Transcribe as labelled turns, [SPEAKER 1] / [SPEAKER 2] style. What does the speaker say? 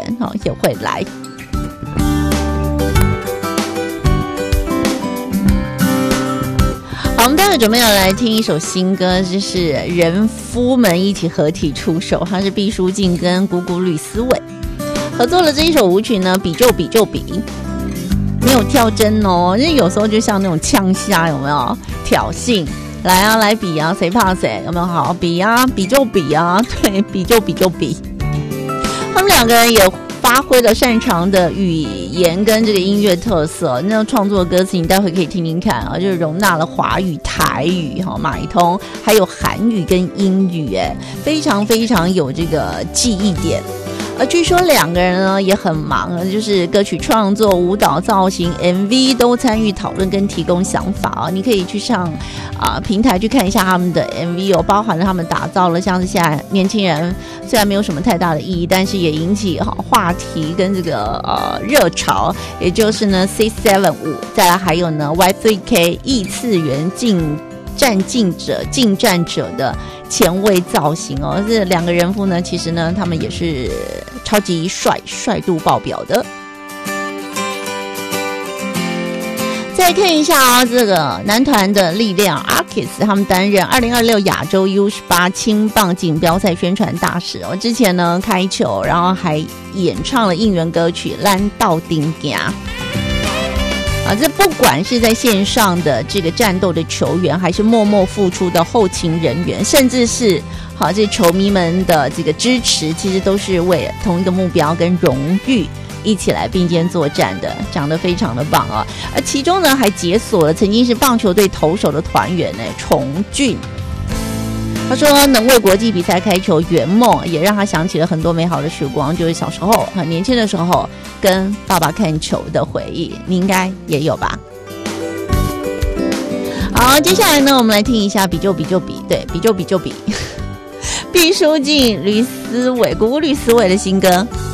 [SPEAKER 1] 也会来。好，我们待会准备要来听一首新歌，这是人夫们一起合体出手，它是毕书尽跟姑姑吕思伟合作了这一首舞曲呢，比就比就比，没有跳针哦，因为有时候就像那种呛虾，有没有挑衅？来啊，来比啊，谁怕谁？有没有？好比啊，比就比啊，对，比就比就比。他们两个人也发挥了擅长的语言跟这个音乐特色，那种创作歌词你待会可以听听看啊，就是容纳了华语、台语、马一通，还有韩语跟英语，非常非常有这个记忆点。据说两个人呢也很忙，就是歌曲创作、舞蹈造型、MV 都参与讨论跟提供想法你可以去上平台去看一下他们的 MV 包含了他们打造了像是现在年轻人虽然没有什么太大的意义，但是也引起话题跟这个热潮，也就是呢 C75， 再来还有呢 Y3K 异次元近战者的前卫造型这两个人夫呢，其实呢他们也是超级帅度爆表的。再看一下这个男团的力量 Arcus， 他们担任2026亚洲 U18 青棒锦标赛宣传大使之前呢开球，然后还演唱了应援歌曲《咱斗阵行》这不管是在线上的这个战斗的球员，还是默默付出的后勤人员，甚至是这球迷们的这个支持，其实都是为了同一个目标跟荣誉一起来并肩作战的，讲得非常的棒而其中呢还解锁了曾经是棒球队投手的团员崇俊。他说能为国际比赛开球圆梦，也让他想起了很多美好的时光，就是小时候很年轻的时候跟爸爸看球的回忆，你应该也有吧。好，接下来呢我们来听一下比就比就比，对，比就比就比毕书尽、吕思伟、姑姑吕思伟的新歌。